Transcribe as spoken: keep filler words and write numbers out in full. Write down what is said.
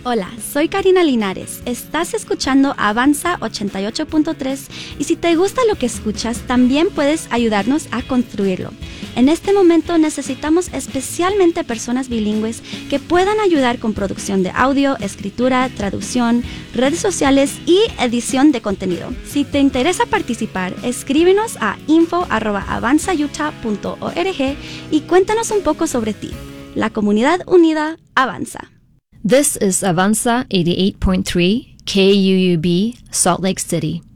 Hola, soy Karina Linares. Estás escuchando Avanza ochenta y ocho punto tres y si te gusta lo que escuchas, también puedes ayudarnos a construirlo. En este momento necesitamos especialmente personas bilingües que puedan ayudar con producción de audio, escritura, traducción, redes sociales y edición de contenido. Si te interesa participar, escríbenos a info arroba avanza utah punto org y cuéntanos un poco sobre ti. La comunidad unida avanza. This is Avanza eighty-eight point three K U U B, Salt Lake City.